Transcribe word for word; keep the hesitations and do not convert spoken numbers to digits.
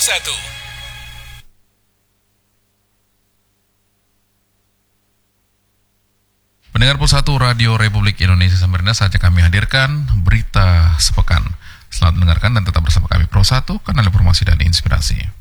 satu. Pendengar Pro satu Radio Republik Indonesia Samarinda, saatnya kami hadirkan berita sepekan. Selamat mendengarkan dan tetap bersama kami Pro satu, kanal informasi dan inspirasi.